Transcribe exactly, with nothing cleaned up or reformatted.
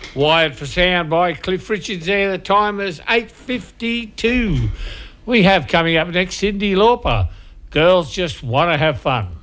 Wired for sound by Cliff Richards there. The time is eight fifty-two. We have coming up next Cyndi Lauper. Girls Just Want to Have Fun.